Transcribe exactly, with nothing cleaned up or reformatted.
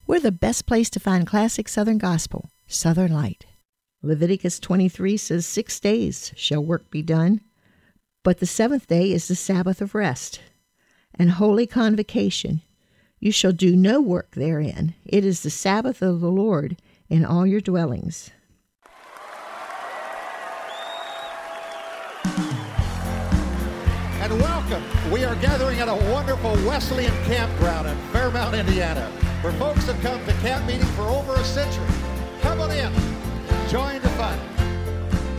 We're the best place to find classic Southern gospel, Southern Light. Leviticus twenty-three says, Six days shall work be done, but the seventh day is the Sabbath of rest and holy convocation. You shall do no work therein. It is the Sabbath of the Lord in all your dwellings. And welcome. We are gathering at a wonderful Wesleyan campground in Fairmount, Indiana, where folks have come to camp meeting for over a century. Come on in. Join the fun.